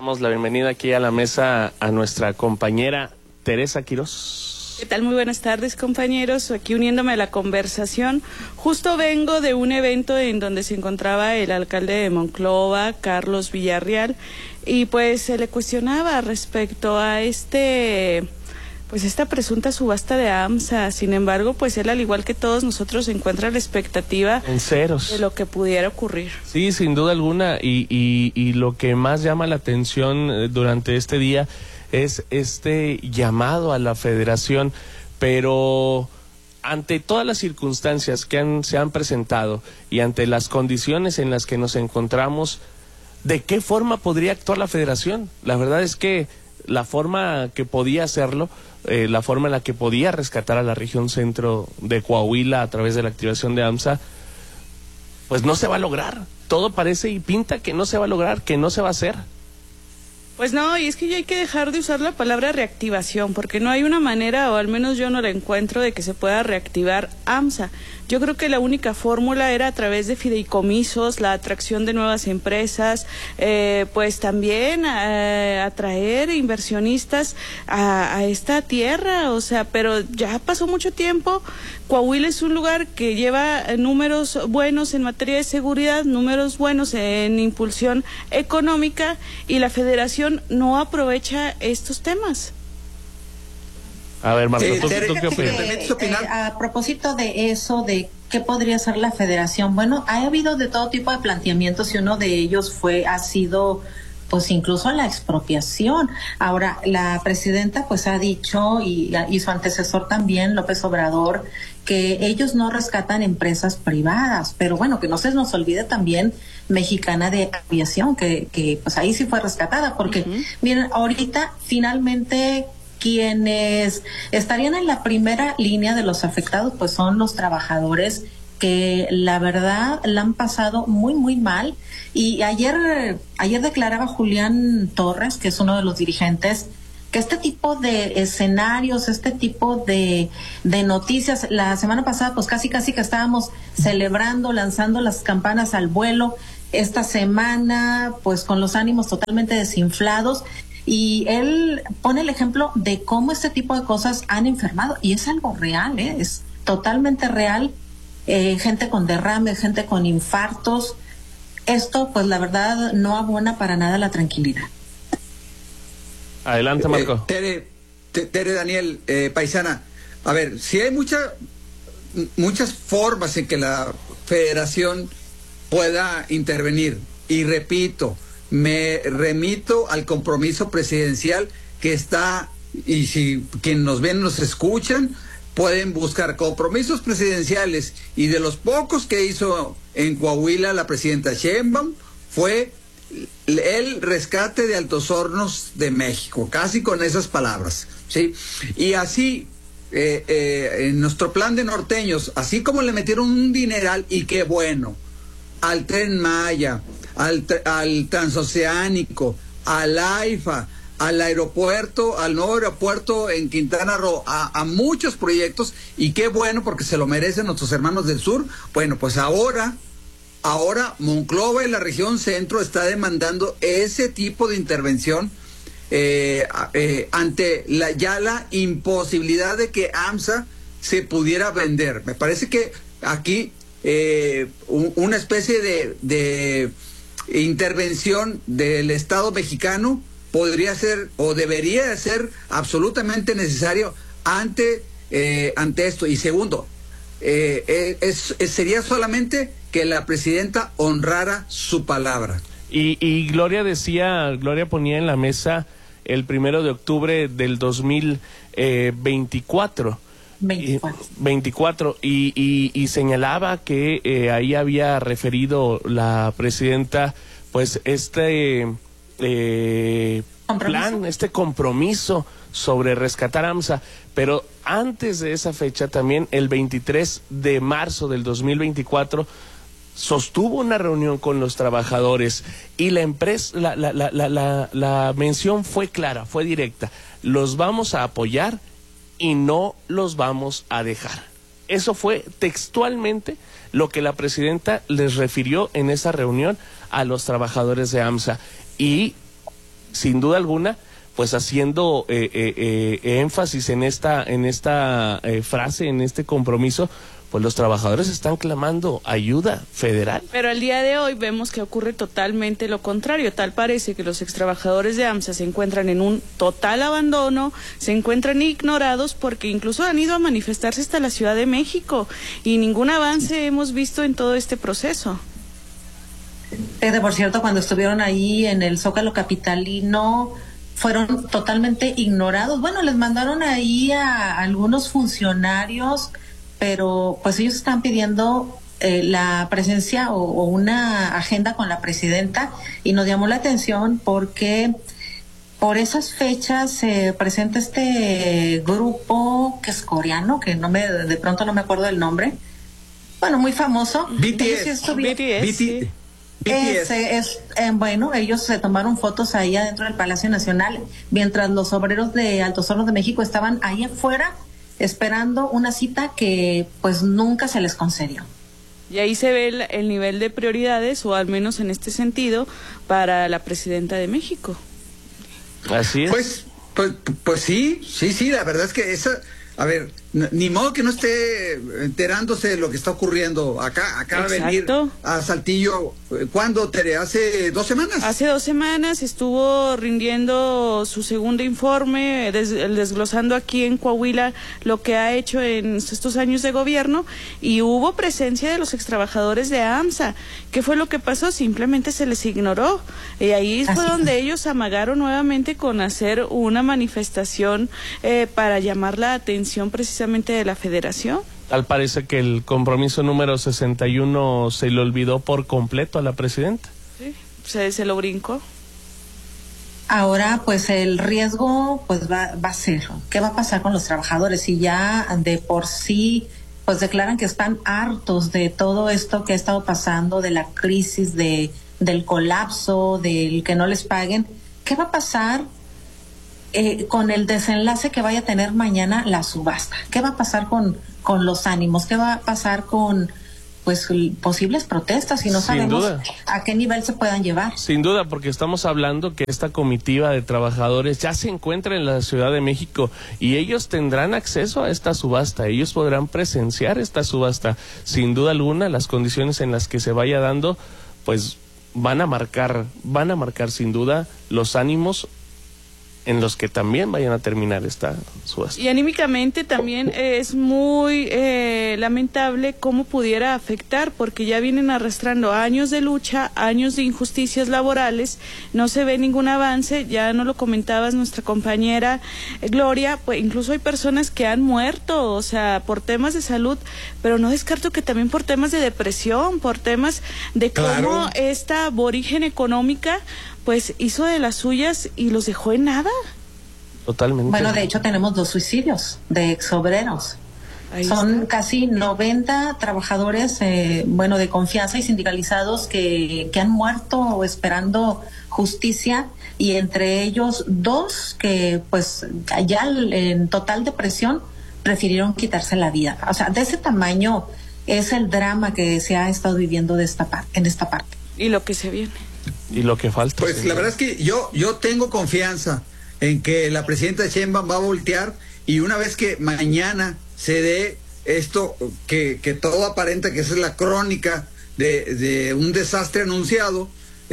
Damos la bienvenida aquí a la mesa a nuestra compañera Teresa Quirós. ¿Qué tal? Muy buenas tardes, compañeros. Aquí uniéndome a la conversación. Justo vengo de un evento en donde se encontraba el alcalde de Monclova, Carlos Villarreal, y pues se le cuestionaba respecto a esta presunta subasta de AMSA. Sin embargo, pues él, al igual que todos nosotros, encuentra la expectativa en ceros de lo que pudiera ocurrir. Sí, sin duda alguna, y lo que más llama la atención durante este día es este llamado a la federación, pero ante todas las circunstancias que se han presentado y ante las condiciones en las que nos encontramos, ¿de qué forma podría actuar la federación? La verdad es que la forma que podía hacerlo, la forma en la que podía rescatar a la región centro de Coahuila a través de la activación de AMSA, pues no se va a lograr. Todo parece y pinta que no se va a lograr, que no se va a hacer. Pues no, y es que ya hay que dejar de usar la palabra reactivación, porque no hay una manera, o al menos yo no la encuentro, de que se pueda reactivar AMSA. Yo creo que la única fórmula era a través de fideicomisos, la atracción de nuevas empresas, pues también atraer inversionistas a esta tierra, o sea, pero ya pasó mucho tiempo. Coahuila es un lugar que lleva números buenos en materia de seguridad, números buenos en impulsión económica, y la federación no aprovecha estos temas. A ver, Marta, ¿tú qué opinas? A propósito de eso, de qué podría hacer la federación, bueno, ha habido de todo tipo de planteamientos y uno de ellos ha sido pues incluso la expropiación. Ahora, la presidenta pues ha dicho, y su antecesor también, López Obrador, que ellos no rescatan empresas privadas, pero bueno, que no se nos olvide también Mexicana de Aviación, que pues ahí sí fue rescatada, porque miren, ahorita finalmente quienes estarían en la primera línea de los afectados pues son los trabajadores, que la verdad la han pasado muy muy mal. Y ayer declaraba Julián Torres, que es uno de los dirigentes, que este tipo de escenarios, este tipo de noticias, la semana pasada pues casi que estábamos celebrando, lanzando las campanas al vuelo, esta semana pues con los ánimos totalmente desinflados. Y él pone el ejemplo de cómo este tipo de cosas han enfermado, y es algo real, es totalmente real. Gente con derrames, gente con infartos. Esto, pues la verdad, no abona para nada la tranquilidad. Adelante, Marco. Tere, Daniel, paisana. A ver, si hay muchas formas en que la federación pueda intervenir, y repito, me remito al compromiso presidencial que está, y si quienes nos ven nos escuchan, pueden buscar compromisos presidenciales, y de los pocos que hizo en Coahuila la presidenta Sheinbaum fue el rescate de Altos Hornos de México, casi con esas palabras, ¿sí? Y así, en nuestro plan de norteños, así como le metieron un dineral, y qué bueno, al Tren Maya, al transoceánico, al AIFA, al aeropuerto, al nuevo aeropuerto en Quintana Roo, a muchos proyectos, y qué bueno, porque se lo merecen nuestros hermanos del sur. Bueno, pues ahora Monclova y la región centro está demandando ese tipo de intervención ante la imposibilidad de que AMSA se pudiera vender. Me parece que aquí una especie de intervención del Estado mexicano podría ser o debería ser absolutamente necesario ante esto. Y segundo, sería solamente que la presidenta honrara su palabra. Y Gloria ponía en la mesa el 1 de octubre del 2024. 24 y señalaba que ahí había referido la presidenta pues este plan, este compromiso sobre rescatar AMSA, pero antes de esa fecha también, el 23 de marzo del 2024, sostuvo una reunión con los trabajadores, y la empresa, la mención fue clara, fue directa: los vamos a apoyar y no los vamos a dejar. Eso fue textualmente lo que la presidenta les refirió en esa reunión a los trabajadores de AMSA. Y sin duda alguna, pues haciendo énfasis en esta frase, en este compromiso, pues los trabajadores están clamando ayuda federal. Pero al día de hoy vemos que ocurre totalmente lo contrario. Tal parece que los extrabajadores de AMSA se encuentran en un total abandono, se encuentran ignorados porque incluso han ido a manifestarse hasta la Ciudad de México y ningún avance hemos visto en todo este proceso. Por cierto, cuando estuvieron ahí en el Zócalo capitalino, fueron totalmente ignorados. Bueno, les mandaron ahí a algunos funcionarios, pero pues ellos están pidiendo la presencia o una agenda con la presidenta, y nos llamó la atención porque por esas fechas se presenta este grupo que es coreano, que de pronto no me acuerdo del nombre, bueno, muy famoso. BTS. Bueno, ellos se tomaron fotos ahí adentro del Palacio Nacional, mientras los obreros de Altos Hornos de México estaban ahí afuera esperando una cita que pues nunca se les concedió. Y ahí se ve el nivel de prioridades, o al menos en este sentido, para la presidenta de México. Así es. Pues sí, la verdad es que a ver, ni modo que no esté enterándose de lo que está ocurriendo. Acaba de venir a Saltillo, ¿cuándo, Tere? ¿Hace 2 semanas? Hace 2 semanas estuvo rindiendo su segundo informe, desglosando aquí en Coahuila lo que ha hecho en estos años de gobierno, y hubo presencia de los extrabajadores de AMSA. ¿Qué fue lo que pasó? Simplemente se les ignoró, y ahí fue donde ellos amagaron nuevamente con hacer una manifestación para llamar la atención precisamente de la federación. Tal parece que el compromiso número 61 se le olvidó por completo a la presidenta. Sí, se lo brincó. Ahora, pues el riesgo pues va a ser, ¿qué va a pasar con los trabajadores? Si ya de por sí pues declaran que están hartos de todo esto que ha estado pasando, de la crisis, del colapso, del que no les paguen, ¿qué va a pasar con el desenlace que vaya a tener mañana la subasta? ¿Qué va a pasar con los ánimos? ¿Qué va a pasar con pues posibles protestas? Y no sabemos a qué nivel se puedan llevar. Sin duda, porque estamos hablando que esta comitiva de trabajadores ya se encuentra en la Ciudad de México y ellos tendrán acceso a esta subasta, ellos podrán presenciar esta subasta. Sin duda alguna, las condiciones en las que se vaya dando, pues van a marcar sin duda los ánimos en los que también vayan a terminar esta subasta. Y anímicamente también es muy lamentable cómo pudiera afectar, porque ya vienen arrastrando años de lucha, años de injusticias laborales, no se ve ningún avance, ya no lo comentabas nuestra compañera Gloria, pues incluso hay personas que han muerto, o sea, por temas de salud, pero no descarto que también por temas de depresión, por temas de cómo esta aborigen económica pues hizo de las suyas y los dejó en nada. Totalmente. Bueno, de hecho tenemos 2 suicidios de exobreros. Son casi 90 trabajadores, de confianza y sindicalizados que han muerto esperando justicia, y entre ellos 2 que pues ya en total depresión prefirieron quitarse la vida. O sea, de ese tamaño es el drama que se ha estado viviendo en esta parte. Y lo que se viene. Y lo que falta. Pues la verdad es que yo tengo confianza en que la presidenta Sheinbaum va a voltear, y una vez que mañana se dé esto, que todo aparenta que esa es la crónica de un desastre anunciado,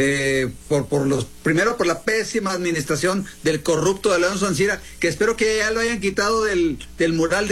primero por la pésima administración del corrupto de Alonso Ancira, que espero que ya lo hayan quitado del mural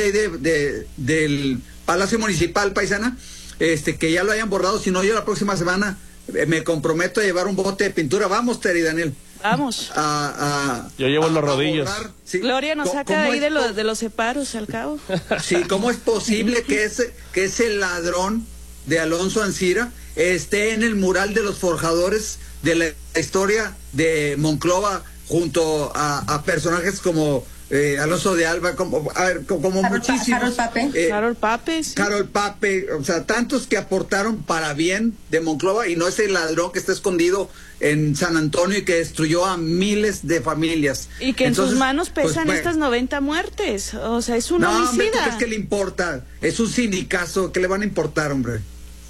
del Palacio Municipal, paisana, que ya lo hayan borrado, si no yo la próxima semana me comprometo a llevar un bote de pintura. Vamos, Terry, Daniel. Vamos. Yo llevo los rodillos. ¿Sí? Gloria nos saca ahí de los separos al cabo. Sí, ¿cómo es posible que ese ladrón de Alonso Ancira esté en el mural de los forjadores de la historia de Monclova, junto a personajes como Alonso de Alba, como muchísimos? Carol Pape, sí. Carol Pape, o sea, tantos que aportaron para bien de Monclova, y no ese ladrón que está escondido en San Antonio y que destruyó a miles de familias. Y que entonces, en sus manos pesan estas 90 muertes, o sea, es un homicida. No, ¿qué le importa? Es un sindicazo, ¿qué le van a importar, hombre?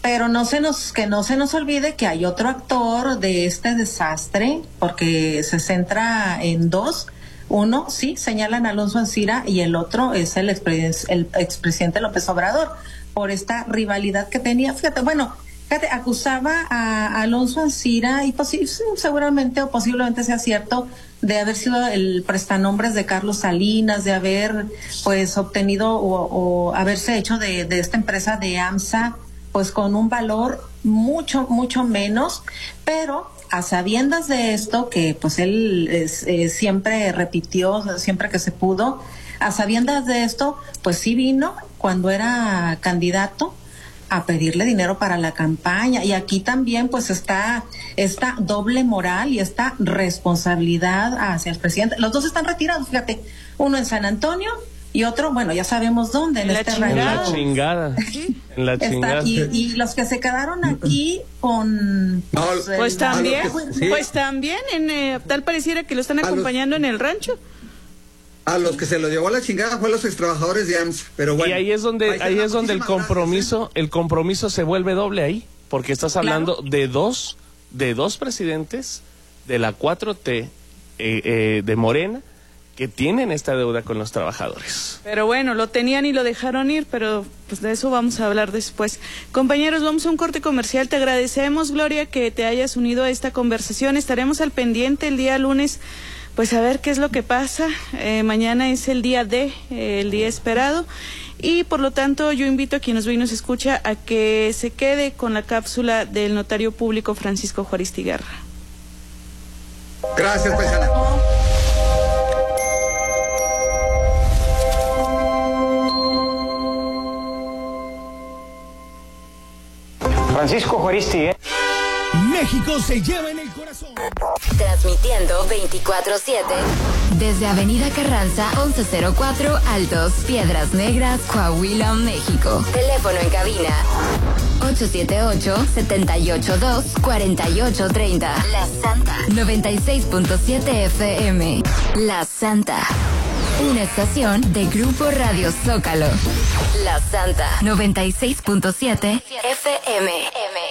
Pero que no se nos olvide que hay otro actor de este desastre, porque se centra en dos. Uno, sí, señalan a Alonso Ancira, y el otro es el expresidente López Obrador, por esta rivalidad que tenía. Fíjate, acusaba a Alonso Ancira, y seguramente o posiblemente sea cierto, de haber sido el prestanombres de Carlos Salinas, de haber pues obtenido o haberse hecho de esta empresa de AMSA, pues con un valor mucho menos, pero a sabiendas de esto, que pues él siempre repitió, siempre que se pudo, a sabiendas de esto, pues sí vino cuando era candidato a pedirle dinero para la campaña. Y aquí también pues está esta doble moral y esta responsabilidad hacia el presidente. Los dos están retirados, fíjate, uno en San Antonio y otro, bueno, ya sabemos dónde, en este en la chingada. En la chingada. Y los que se quedaron aquí con... Pues también, tal pareciera que lo están acompañando en el rancho. A los que se lo llevó a la chingada fue los extrabajadores de AMSA, pero bueno. Y ahí es donde el compromiso se vuelve doble ahí, porque estás hablando de dos presidentes de la 4T de Morena, que tienen esta deuda con los trabajadores. Pero bueno, lo tenían y lo dejaron ir, pero pues de eso vamos a hablar después. Compañeros, vamos a un corte comercial. Te agradecemos, Gloria, que te hayas unido a esta conversación. Estaremos al pendiente el día lunes, pues a ver qué es lo que pasa. Mañana es el día el día esperado. Y por lo tanto, yo invito a quien nos ve y nos escucha a que se quede con la cápsula del notario público Francisco Juaristi Guerra. Gracias, paisana. Francisco Juaristi, México se lleva en el corazón. Transmitiendo 24/7 desde Avenida Carranza 1104 Altos, Piedras Negras, Coahuila, México. Teléfono en cabina 878-782-4830. La Santa 96.7 FM. La Santa. Una estación de Grupo Radio Zócalo. La Santa 96.7 FM.